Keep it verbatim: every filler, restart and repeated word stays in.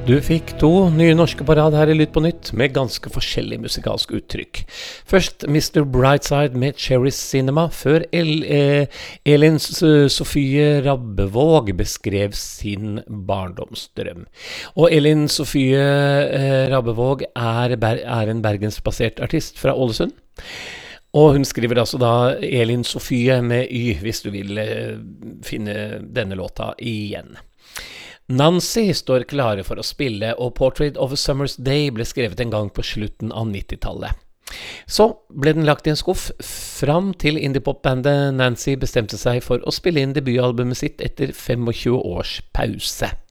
Du fikk to nye norske på rad her i Lytt på Nytt, med ganske forskjellig musikalsk uttrykk. Først mister Brightside med Cherry Cinema, før El, eh, Elin Sofie Rabbevåg beskrev sin barndomsdrøm. Og Elin Sofie eh, Rabbevåg er, er en bergensbasert artist fra Ålesund. Og hun skriver altså da Elin Sofie med Y, hvis du vil eh, finne denne låta igjen. Nancy står klare for å spille, og Portrait of a Summer's Day ble skrevet en gang på slutten av nittitallet. Så ble den lagt i en skuff, fram til indie-pop-bandet Nancy bestemte seg for å spille inn debutalbumet sitt etter tjuefem års pause.